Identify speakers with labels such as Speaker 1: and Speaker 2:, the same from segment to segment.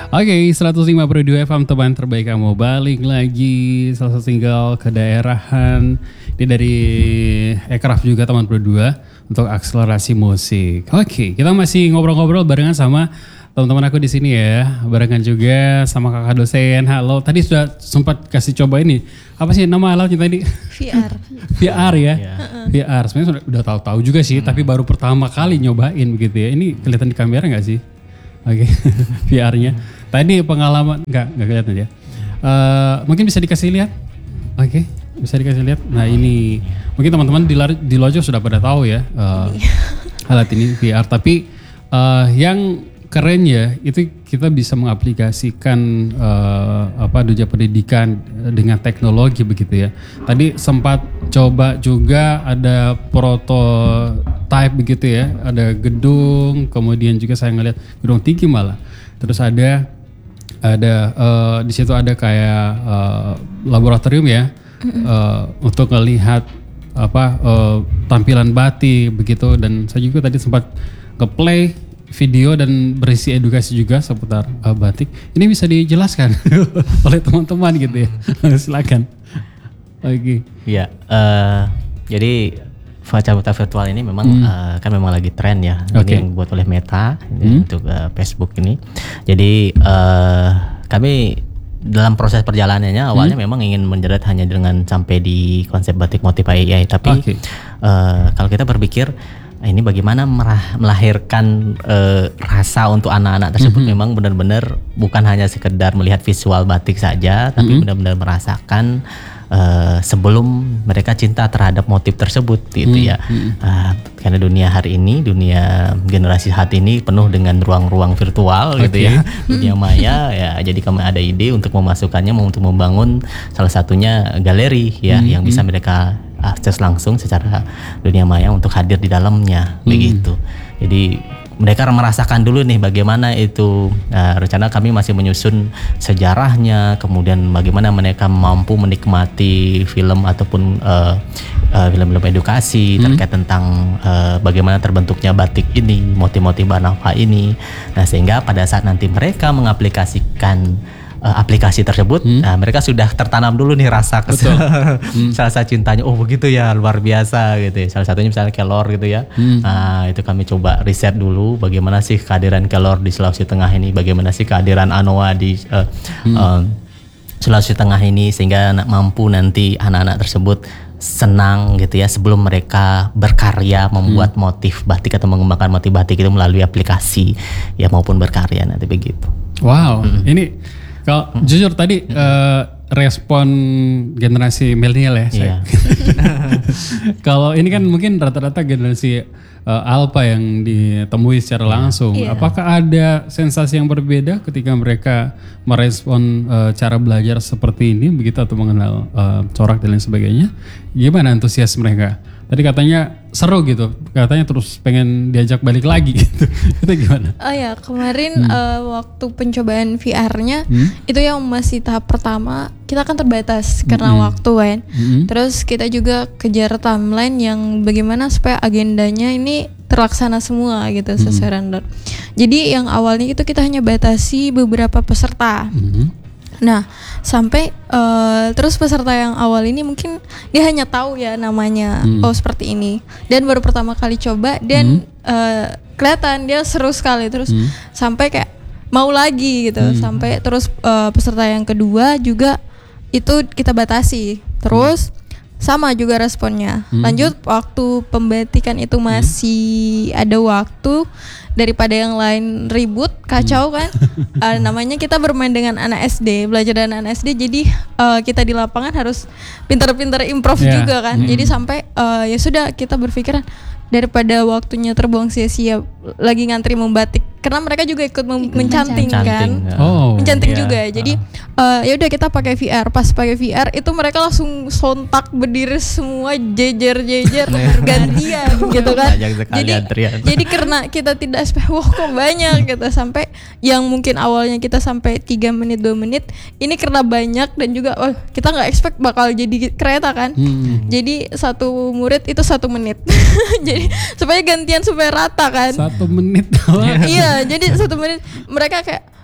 Speaker 1: Oke, 105.2 FM teman terbaik kamu balik lagi salah satu single kedaerahan ini dari Aircraft juga teman berdua untuk akselerasi musik. Oke, kita masih ngobrol-ngobrol barengan sama teman-teman aku di sini ya, barengan juga sama kakak dosen. Halo, tadi sudah sempat kasih coba ini. Apa sih nama alatnya tadi?
Speaker 2: VR.
Speaker 1: VR ya. VR. Sebenarnya udah tahu-tahu juga sih, tapi baru pertama kali nyobain begitu ya. Ini kelihatan di kamera nggak sih? Oke, VR-nya. Tadi pengalaman nggak kelihatan ya. Mungkin bisa dikasih lihat. Oke, bisa dikasih lihat. Nah ini mungkin teman-teman di Lojo sudah pada tahu ya alat ini VR. Tapi yang keren ya itu kita bisa mengaplikasikan dunia pendidikan dengan teknologi begitu ya. Tadi sempat coba juga ada prototype begitu ya, ada gedung, kemudian juga saya ngeliat gedung tinggi malah. Terus ada di situ ada kayak laboratorium ya untuk melihat tampilan batik begitu, dan saya juga tadi sempat nge-play video dan berisi edukasi juga seputar batik. Ini bisa dijelaskan oleh teman-teman gitu ya. Silakan. Oke.
Speaker 3: Iya, jadi kacamata virtual ini memang kan memang lagi tren ya. Ini yang buat oleh Meta untuk Facebook ini. Jadi kami dalam proses perjalanannya awalnya memang ingin menjerat hanya dengan sampai di konsep batik motif AI, tapi kalau kita berpikir ini bagaimana melahirkan rasa untuk anak-anak tersebut, memang benar-benar bukan hanya sekedar melihat visual batik saja, tapi benar-benar merasakan sebelum mereka cinta terhadap motif tersebut gitu ya. Karena dunia hari ini, dunia generasi saat ini penuh dengan ruang-ruang virtual gitu ya, dunia maya ya. Jadi kami ada ide untuk memasukkannya, untuk membangun salah satunya galeri ya, yang bisa mereka akses langsung secara dunia maya untuk hadir di dalamnya begitu. Jadi mereka merasakan dulu nih bagaimana itu, rencana kami masih menyusun sejarahnya, kemudian bagaimana mereka mampu menikmati film ataupun film-film edukasi terkait tentang bagaimana terbentuknya batik ini, motif-motif Banafa ini. Nah, sehingga pada saat nanti mereka mengaplikasikan aplikasi tersebut, nah, mereka sudah tertanam dulu nih rasa rasa cintanya. Oh begitu ya, luar biasa gitu ya. Salah satunya misalnya Kelor gitu ya. Nah, itu kami coba riset dulu bagaimana sih kehadiran Kelor di Sulawesi Tengah ini, bagaimana sih kehadiran Anoa di Sulawesi Tengah ini, sehingga mampu nanti anak-anak tersebut senang gitu ya sebelum mereka berkarya membuat motif batik atau mengembangkan motif batik itu melalui aplikasi ya maupun berkarya nanti begitu.
Speaker 1: Wow, ini kalau jujur tadi respon generasi milenial ya saya. Kalau ini kan mungkin rata-rata generasi alpha yang ditemui secara langsung. Apakah ada sensasi yang berbeda ketika mereka merespon cara belajar seperti ini begitu, atau mengenal corak dan lain sebagainya? Gimana antusias mereka? Tadi katanya seru gitu, katanya terus pengen diajak balik lagi gitu. Itu gimana?
Speaker 2: Oh ya, kemarin waktu pencobaan VR-nya itu yang masih tahap pertama, kita kan terbatas karena waktu kan. Terus kita juga kejar timeline yang bagaimana supaya agendanya ini terlaksana semua gitu sesuai random. Jadi yang awalnya itu kita hanya batasi beberapa peserta. Nah, sampai terus peserta yang awal ini mungkin dia hanya tahu ya namanya, oh seperti ini, dan baru pertama kali coba dan kelihatan dia seru sekali, terus sampai kayak mau lagi gitu, sampai terus peserta yang kedua juga itu kita batasi, terus sama juga responnya. Lanjut waktu pembatikan itu masih ada waktu, daripada yang lain ribut kacau kan. Namanya kita bermain dengan anak SD, belajar dengan anak SD, jadi kita di lapangan harus pintar-pintar improv juga kan. Jadi sampai ya sudah kita berpikiran daripada waktunya terbuang sia-sia lagi ngantri membatik, karena mereka juga ikut mencanting kan. Mencanting juga. Jadi ya udah kita pakai VR. Pas pakai VR itu mereka langsung sontak berdiri semua jejer-jejer gantian gitu kan. Jadi karena kita tidak wah kok banyak gitu, sampai yang mungkin awalnya kita sampai 3 menit 2 menit, ini karena banyak dan juga kita nggak expect bakal jadi kereta kan. Jadi satu murid itu 1 menit. Jadi supaya gantian supaya rata kan.
Speaker 1: 1 menit doang.
Speaker 2: Iya, jadi 1 menit mereka kayak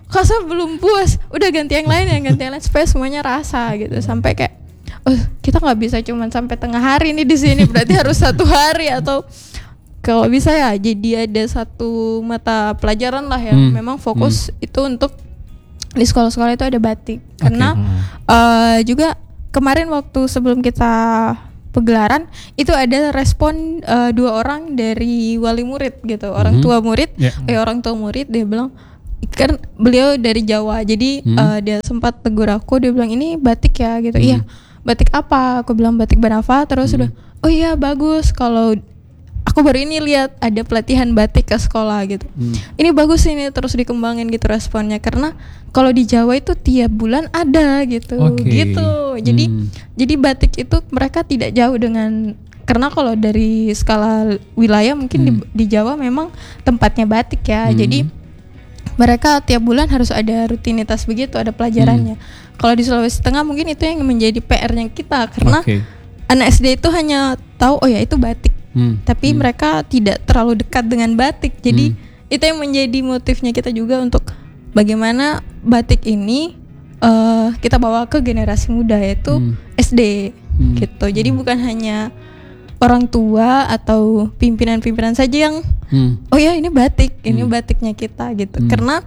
Speaker 2: Kasa belum puas, udah ganti yang lain supaya semuanya rasa gitu. Sampai kayak kita nggak bisa cuman sampai tengah hari nih di sini, berarti harus 1 hari atau kalau bisa ya jadi ada 1 mata pelajaran lah yang memang fokus itu untuk di sekolah-sekolah itu ada batik. Karena juga kemarin waktu sebelum kita pegelaran itu ada respon 2 orang dari wali murid gitu, orang tua murid, orang tua murid dia bilang kan beliau dari Jawa, jadi dia sempat tegur aku, dia bilang ini batik ya gitu. Iya, batik apa? Aku bilang batik Banava. Terus udah, oh iya bagus, kalau aku baru ini lihat ada pelatihan batik ke sekolah gitu. Ini bagus ini, terus dikembangin gitu responnya, karena kalau di Jawa itu tiap bulan ada gitu. Gitu. Jadi batik itu mereka tidak jauh dengan, karena kalau dari skala wilayah mungkin di Jawa memang tempatnya batik ya. Jadi mereka tiap bulan harus ada rutinitas begitu, ada pelajarannya. Kalau di Sulawesi Tengah mungkin itu yang menjadi PR-nya kita, karena anak SD itu hanya tahu oh ya itu batik. Tapi mereka tidak terlalu dekat dengan batik. Jadi itu yang menjadi motifnya kita juga untuk bagaimana batik ini kita bawa ke generasi muda, yaitu SD gitu. Jadi bukan hanya orang tua atau pimpinan-pimpinan saja yang oh ya ini batik, ini batiknya kita gitu. Karena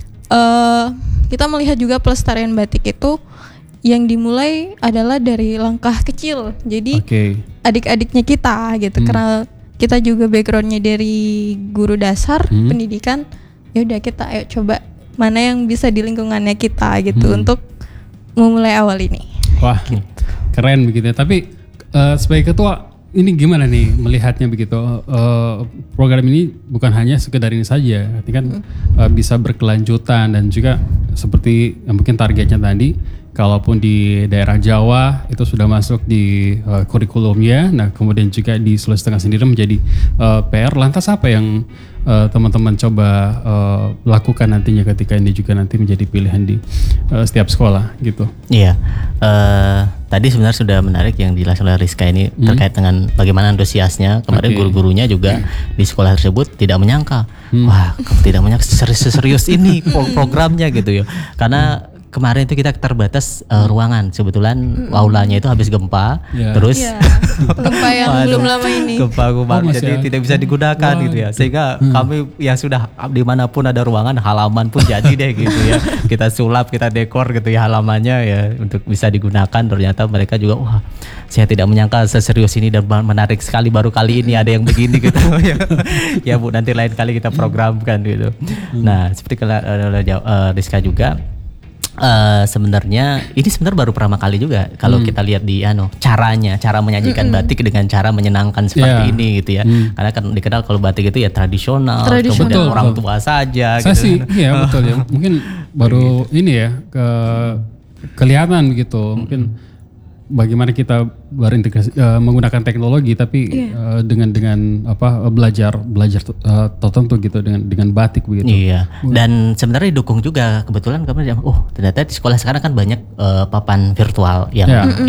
Speaker 2: kita melihat juga pelestarian batik itu yang dimulai adalah dari langkah kecil. Jadi adik-adiknya kita gitu, karena kita juga backgroundnya dari guru dasar pendidikan. Ya udah kita ayo coba mana yang bisa di lingkungannya kita gitu untuk memulai awal ini.
Speaker 1: Wah, keren begitu ya. Tapi sebagai ketua ini gimana nih melihatnya begitu? Program ini bukan hanya sekedar ini saja, tapi kan bisa berkelanjutan dan juga seperti yang mungkin targetnya tadi, kalaupun di daerah Jawa itu sudah masuk di kurikulumnya, nah kemudian juga di Sulawesi Tengah sendiri menjadi PR. Lantas apa yang teman-teman coba lakukan nantinya ketika ini juga nanti menjadi pilihan di setiap sekolah gitu? Iya,
Speaker 3: tadi sebenarnya sudah menarik yang dijelaskan oleh Rizka ini terkait dengan bagaimana antusiasnya. Kemarin guru-gurunya juga di sekolah tersebut tidak menyangka, wah tidak menyangka serius ini programnya gitu ya, karena kemarin itu kita terbatas ruangan. Kebetulan aulanya itu habis gempa, terus
Speaker 2: gempa yang belum lama ini.
Speaker 3: Gempa kemarin jadi tidak bisa digunakan gitu ya. Sehingga kami yang sudah dimanapun ada ruangan, halaman pun jadi deh gitu ya. Kita sulap, kita dekor gitu ya halamannya ya untuk bisa digunakan. Ternyata mereka juga wah, saya tidak menyangka seserius ini dan menarik sekali, baru kali ini ada yang begini gitu. Ya Bu, nanti lain kali kita programkan gitu. Nah, seperti Rizka juga sebenarnya ini baru pertama kali juga kalau kita lihat di cara menyajikan batik dengan cara menyenangkan seperti ini gitu ya. Karena kan dikenal kalau batik itu ya tradisional. Kemudian orang tua saja
Speaker 1: saya gitu. Sih iya betul ya. Mungkin baru ini ya kelihatan gitu. Mungkin bagaimana kita berintegrasi menggunakan teknologi tapi dengan belajar tertentu gitu dengan batik begitu.
Speaker 3: Iya. Dan sebenarnya didukung juga kebetulan kemarin ternyata di sekolah sekarang kan banyak papan virtual yang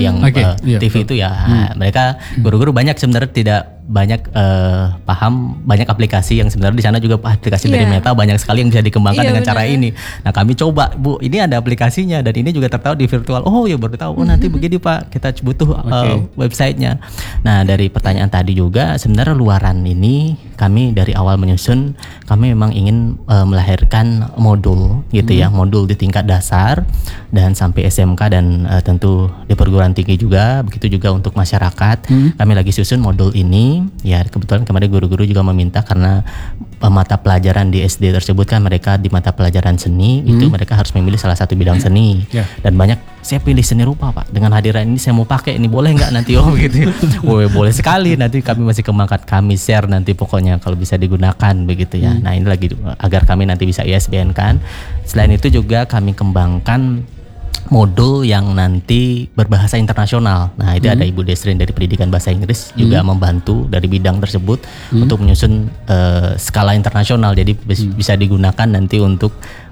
Speaker 3: TV itu ya. Mereka guru-guru banyak sebenarnya tidak banyak paham banyak aplikasi yang sebenarnya di sana juga aplikasi dari Meta banyak sekali yang bisa dikembangkan dengan cara ini. Nah, kami coba, Bu, ini ada aplikasinya dan ini juga tertahu di virtual. Oh ya baru tahu. Nanti begini Pak, kita butuh websitenya. Nah, dari pertanyaan tadi juga sebenarnya luaran ini kami dari awal menyusun, kami memang ingin melahirkan modul gitu ya, modul di tingkat dasar dan sampai SMK dan tentu di perguruan tinggi juga, begitu juga untuk masyarakat. Kami lagi susun modul ini. Ya kebetulan kemarin guru-guru juga meminta karena mata pelajaran di SD tersebut kan mereka di mata pelajaran seni itu mereka harus memilih salah satu bidang seni dan banyak saya pilih seni rupa Pak, dengan hadiran ini saya mau pakai ini boleh nggak nanti gitu. Boleh sekali, nanti kami masih kembangkan, kami share nanti pokoknya kalau bisa digunakan begitu ya. Nah ini lagi agar kami nanti bisa ISBN kan. Selain itu juga kami kembangkan modul yang nanti berbahasa internasional. Nah itu ada Ibu Desrin dari Pendidikan Bahasa Inggris juga membantu dari bidang tersebut untuk menyusun skala internasional. Jadi bisa digunakan nanti untuk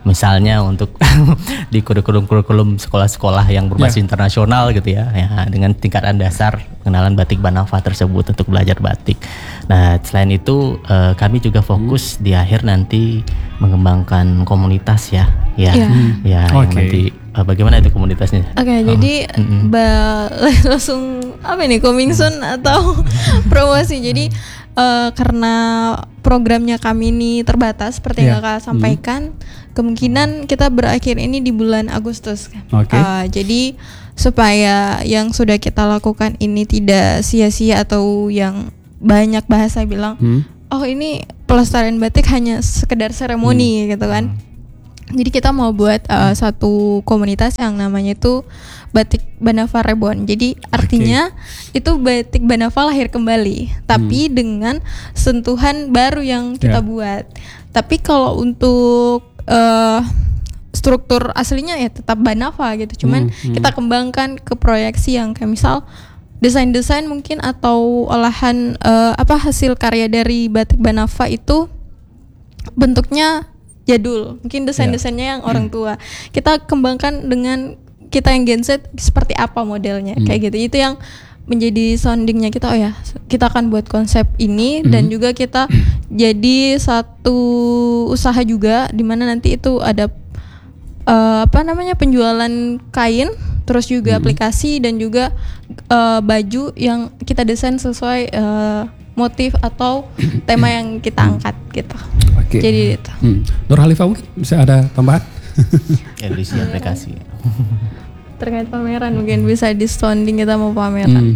Speaker 3: misalnya untuk di kurikulum sekolah-sekolah yang berbasis internasional gitu ya, dengan tingkatan dasar pengenalan batik Banava tersebut untuk belajar batik. Nah, selain itu kami juga fokus di akhir nanti mengembangkan komunitas ya nanti bagaimana itu komunitasnya?
Speaker 2: Jadi langsung apa nih, coming soon atau promosi. Jadi karena programnya kami ini terbatas seperti yang Kakak sampaikan, kemungkinan kita berakhir ini di bulan Agustus kan. Jadi supaya yang sudah kita lakukan ini tidak sia-sia atau yang banyak bahasa bilang oh ini pelestarian batik hanya sekedar seremoni gitu kan. Jadi kita mau buat satu komunitas yang namanya itu Batik Banava Reborn. Jadi artinya itu batik Banava lahir kembali, tapi dengan sentuhan baru yang kita buat. Tapi kalau untuk struktur aslinya ya tetap Banava gitu. Cuman kita kembangkan ke proyeksi yang kayak misal desain-desain mungkin atau olahan hasil karya dari batik Banava itu bentuknya jadul, mungkin desain-desainnya yang orang tua. Kita kembangkan dengan kita yang Gen Z seperti apa modelnya, kayak gitu. Itu yang menjadi soundingnya kita. Kita akan buat konsep ini dan juga kita jadi satu usaha juga, di mana nanti itu ada penjualan kain, terus juga aplikasi dan juga baju yang kita desain sesuai motif atau tema yang kita angkat gitu. Jadi itu.
Speaker 1: Nur Khalifah mungkin bisa ada tambahan?
Speaker 3: Edisi aplikasi.
Speaker 2: Terkait pameran mungkin bisa di sounding kita mau pameran.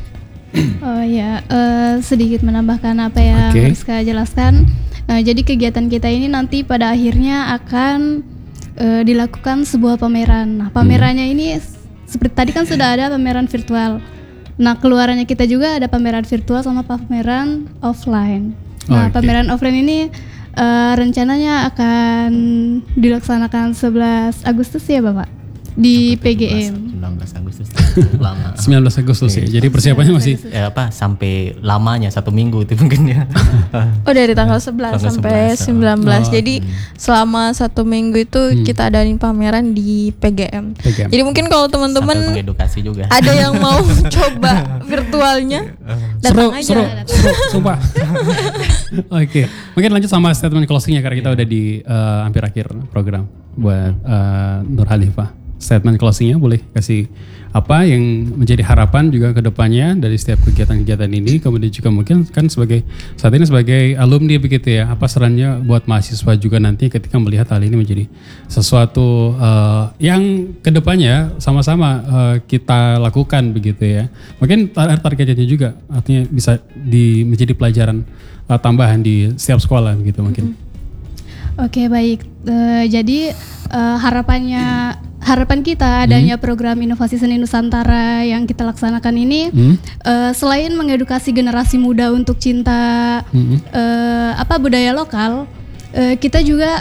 Speaker 4: Sedikit menambahkan apa yang Rizka jelaskan. Jadi kegiatan kita ini nanti pada akhirnya akan dilakukan sebuah pameran. Nah, pamerannya ini seperti tadi kan sudah ada pameran virtual. Nah, keluarannya kita juga ada pameran virtual sama pameran offline. Nah, pameran offline ini rencananya akan dilaksanakan 11 Agustus ya Bapak? Di PGM
Speaker 3: 19 Agustus lama.
Speaker 1: 19 Agustus ya. Jadi persiapannya masih
Speaker 3: sampai lamanya 1 minggu itu mungkin ya.
Speaker 2: Dari tanggal 11 sampai 19. Jadi selama 1 minggu itu kita adain pameran di PGM. Jadi mungkin kalau teman-teman
Speaker 3: edukasi juga.
Speaker 2: Ada yang mau coba virtualnya, datang aja.
Speaker 1: Seru, sumpah. Mungkin lanjut sama statement closingnya karena kita udah di hampir akhir program buat Nur Khalifah. Statement closingnya boleh kasih apa yang menjadi harapan juga ke depannya dari setiap kegiatan-kegiatan ini, kemudian juga mungkin kan saat ini sebagai alumni begitu ya, apa sarannya buat mahasiswa juga nanti ketika melihat hal ini menjadi sesuatu yang ke depannya sama-sama kita lakukan begitu ya. Mungkin targetnya juga artinya bisa menjadi pelajaran tambahan di setiap sekolah begitu mungkin.
Speaker 4: Oke, baik. Jadi harapan kita adanya program inovasi seni Nusantara yang kita laksanakan ini selain mengedukasi generasi muda untuk cinta budaya lokal, kita juga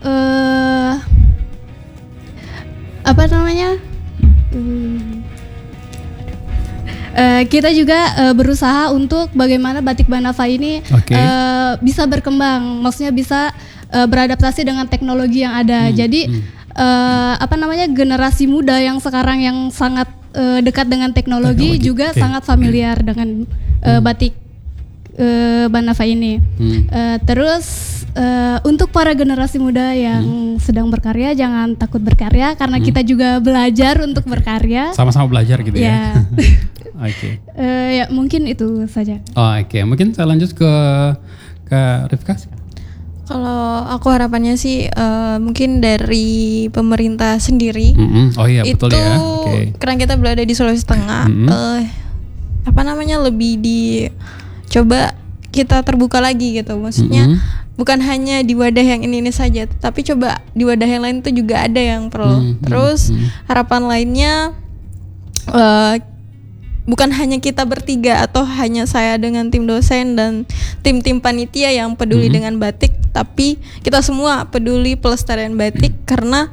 Speaker 4: kita juga berusaha untuk bagaimana batik Banava ini bisa berkembang, maksudnya bisa beradaptasi dengan teknologi yang ada. Jadi generasi muda yang sekarang yang sangat dekat dengan teknologi juga sangat familiar dengan batik Banava ini. Terus untuk para generasi muda yang sedang berkarya, jangan takut berkarya karena kita juga belajar untuk berkarya.
Speaker 1: Sama-sama belajar gitu ya.
Speaker 4: Mungkin itu saja.
Speaker 1: Mungkin saya lanjut ke Rifka.
Speaker 2: Kalau aku harapannya sih mungkin dari pemerintah sendiri.
Speaker 1: Betul ya.
Speaker 2: Karena kita berada di Sulawesi Tengah, lebih coba kita terbuka lagi gitu. Maksudnya bukan hanya di wadah yang ini saja, tapi coba di wadah yang lain itu juga ada yang perlu. Terus harapan lainnya bukan hanya kita bertiga atau hanya saya dengan tim dosen dan tim-tim panitia yang peduli dengan batik, tapi kita semua peduli pelestarian batik karena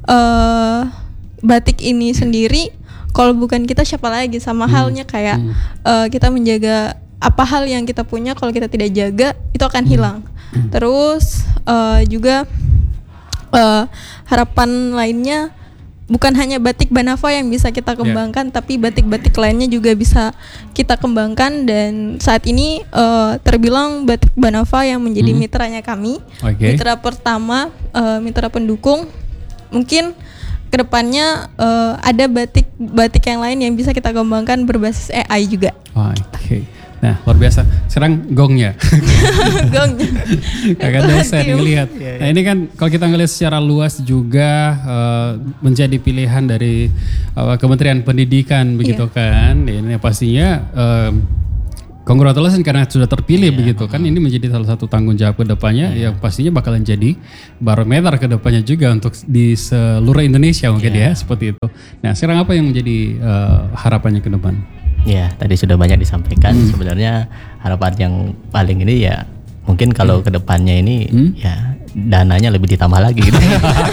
Speaker 2: batik ini sendiri kalau bukan kita siapa lagi, sama halnya kayak kita menjaga apa hal yang kita punya, kalau kita tidak jaga itu akan hilang. Terus juga harapan lainnya bukan hanya batik Banava yang bisa kita kembangkan, tapi batik-batik lainnya juga bisa kita kembangkan. Dan saat ini terbilang batik Banava yang menjadi mitranya kami, mitra pertama, mitra pendukung. Mungkin kedepannya ada batik yang lain yang bisa kita kembangkan berbasis AI juga.
Speaker 1: Nah, luar biasa. Sekarang gongnya.
Speaker 2: Gongnya.
Speaker 1: Kakak dosen ngelihat. Nah, ini kan kalau kita ngelihat secara luas juga menjadi pilihan dari Kementerian Pendidikan begitu kan. Ini pastinya congratulations karena sudah terpilih begitu kan. Ini menjadi salah satu tanggung jawab ke depannya yang pastinya bakalan jadi barometer ke depannya juga untuk di seluruh Indonesia mungkin ya, seperti itu. Nah, sekarang apa yang menjadi harapannya ke depan?
Speaker 3: Ya, tadi sudah banyak disampaikan. Sebenarnya harapan yang paling ini ya mungkin kalau kedepannya ini ya dananya lebih ditambah lagi gitu.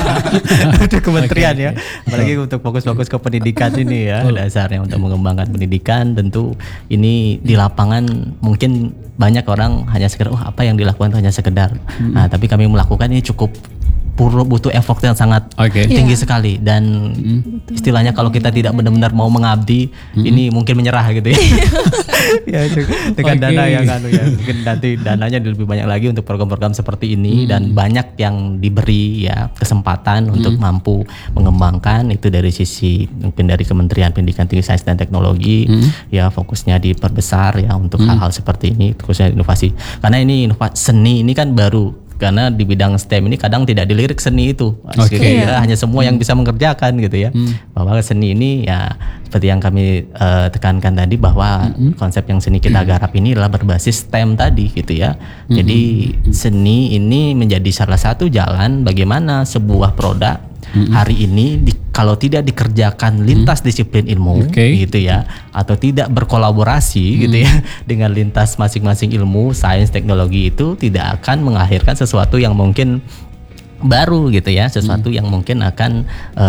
Speaker 3: Untuk kementerian ya, apalagi untuk fokus-fokus ke pendidikan ini ya, dasarnya untuk mengembangkan pendidikan. Tentu ini di lapangan mungkin banyak orang hanya sekedar apa yang dilakukan itu hanya sekedar. Nah, tapi kami melakukan ini cukup butuh effort yang sangat tinggi sekali, dan istilahnya kalau kita tidak benar-benar mau mengabdi, ini mungkin menyerah gitu ya. Ya dengan dana yang mungkin nanti dananya lebih banyak lagi untuk program-program seperti ini, dan banyak yang diberi ya kesempatan untuk mampu mengembangkan itu dari sisi mungkin dari Kementerian Pendidikan Tinggi Sains dan Teknologi ya, fokusnya diperbesar ya untuk hal-hal seperti ini, khususnya inovasi, karena ini seni ini kan baru. Karena di bidang STEM ini kadang tidak dilirik seni itu, hanya semua yang bisa mengerjakan gitu ya. Bahwa seni ini ya seperti yang kami tekankan tadi, bahwa konsep yang seni kita garap ini adalah berbasis STEM tadi gitu ya. Jadi seni ini menjadi salah satu jalan bagaimana sebuah produk hari ini kalau tidak dikerjakan lintas disiplin ilmu gitu ya, atau tidak berkolaborasi gitu ya dengan lintas masing-masing ilmu, sains, teknologi, itu tidak akan melahirkan sesuatu yang mungkin baru gitu ya, sesuatu yang mungkin akan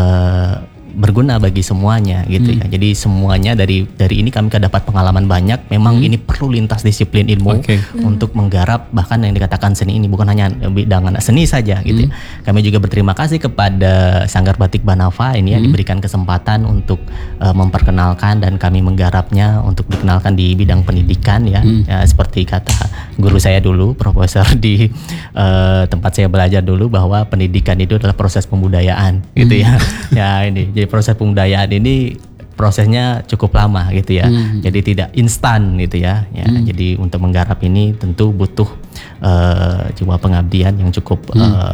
Speaker 3: berguna bagi semuanya gitu ya. Jadi semuanya dari ini kami dapat pengalaman banyak. Memang ini perlu lintas disiplin ilmu untuk menggarap bahkan yang dikatakan seni ini, bukan hanya bidang seni saja gitu ya. Kami juga berterima kasih kepada Sanggar Batik Banava ini ya, diberikan kesempatan untuk memperkenalkan dan kami menggarapnya untuk dikenalkan di bidang pendidikan ya. Ya seperti kata guru saya dulu, profesor di tempat saya belajar dulu, bahwa pendidikan itu adalah proses pembudayaan gitu ya. Ya ini. Jadi proses pembudayaan ini prosesnya cukup lama gitu ya. Jadi tidak instan gitu ya. Jadi untuk menggarap ini tentu butuh jiwa pengabdian yang cukup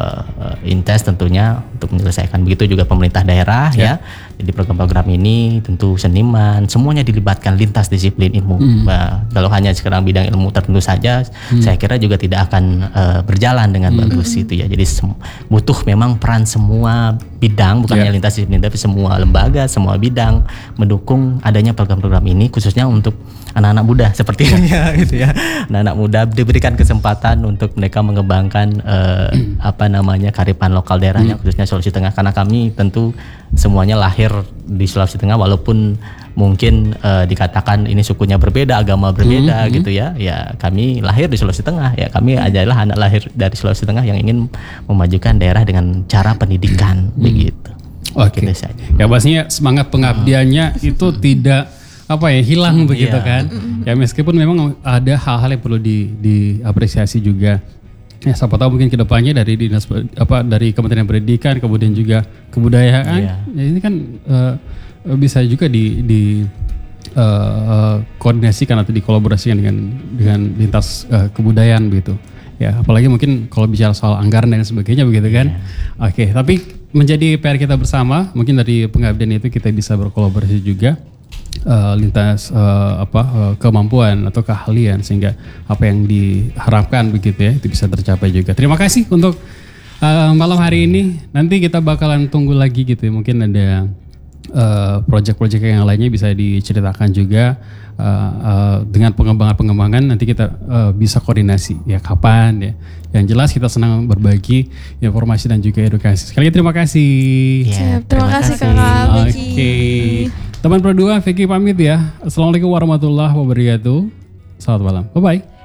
Speaker 3: intens tentunya untuk menyelesaikan. Begitu juga pemerintah daerah ya. Jadi program-program ini tentu seniman semuanya dilibatkan lintas disiplin ilmu. Kalau hanya sekarang bidang ilmu tertentu saja, saya kira juga tidak akan berjalan dengan bagus itu ya. Jadi butuh memang peran semua bidang, bukan hanya lintas disiplin, tapi semua lembaga, semua bidang mendukung adanya program-program ini, khususnya untuk anak-anak muda seperti ini ya, gitu ya. Anak-anak muda diberikan kesempatan untuk mereka mengembangkan kearifan lokal daerahnya, khususnya Sulawesi Tengah, karena kami tentu semuanya lahir di Sulawesi Tengah, walaupun mungkin dikatakan ini sukunya berbeda, agama berbeda gitu ya. Ya kami lahir di Sulawesi Tengah ya, kami adalah anak lahir dari Sulawesi Tengah yang ingin memajukan daerah dengan cara pendidikan begitu.
Speaker 1: Oke. Ya pastinya semangat pengabdiannya itu tidak hilang begitu kan. Ya meskipun memang ada hal-hal yang perlu diapresiasi juga. Ya siapa tahu mungkin kedepannya dari dinas dari Kementerian Pendidikan, kemudian juga kebudayaan. Ya ini kan bisa juga koordinasikan atau dikolaborasikan dengan lintas kebudayaan begitu. Ya, apalagi mungkin kalau bicara soal anggaran dan sebagainya begitu kan. Oke, tapi menjadi PR kita bersama, mungkin dari pengabdian itu kita bisa berkolaborasi juga lintas kemampuan atau keahlian, sehingga apa yang diharapkan begitu ya itu bisa tercapai juga. Terima kasih untuk malam hari ini. Nanti kita bakalan tunggu lagi gitu ya, mungkin ada project-project yang lainnya bisa diceritakan juga. Dengan pengembangan nanti kita bisa koordinasi ya kapan ya. Yang jelas kita senang berbagi informasi dan juga edukasi. Sekali lagi terima kasih.
Speaker 2: Terima kasih Kakak Vicky.
Speaker 1: Oke. Teman berdua, Vicky pamit ya. Assalamualaikum warahmatullahi wabarakatuh. Selamat malam. Bye bye.